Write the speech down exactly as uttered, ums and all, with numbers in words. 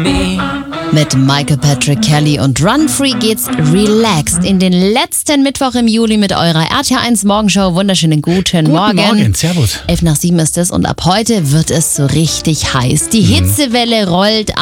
Mit Michael Patrick Kelly und Run Free geht's relaxed in den letzten Mittwoch im Juli mit eurer R T L eins Morgenshow. Wunderschönen guten, Guten Morgen. Morgen, servus. Elf nach sieben ist es und ab heute wird es so richtig heiß. Die Hitzewelle rollt